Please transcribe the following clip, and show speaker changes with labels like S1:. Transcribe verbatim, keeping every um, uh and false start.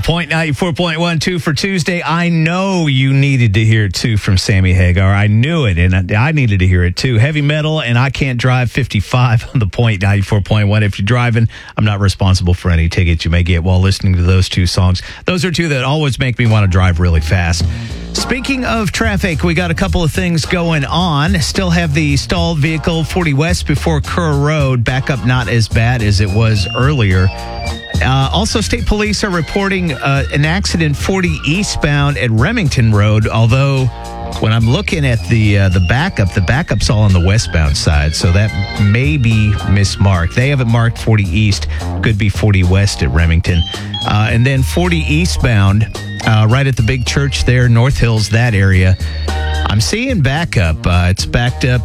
S1: Point ninety-four point one, two for Tuesday. I know you needed to hear it too from Sammy Hagar. I knew it, and I needed to hear it too. Heavy Metal and I Can't Drive fifty-five on the Point ninety-four point one. If you're driving, I'm not responsible for any tickets you may get while listening to those two songs. Those are two that always make me want to drive really fast. Speaking of traffic, we got a couple of things going on. Still have the stalled vehicle forty West before Kerr Road. Backup not as bad as it was earlier. Uh, also, state police are reporting uh, an accident forty eastbound at Remington Road, although when I'm looking at the uh, the backup, the backup's all on the westbound side, so that may be mismarked. They haven't marked forty east, could be forty west at Remington. Uh, and then forty eastbound, uh, right at the big church there, North Hills, that area. I'm seeing backup. Uh, it's backed up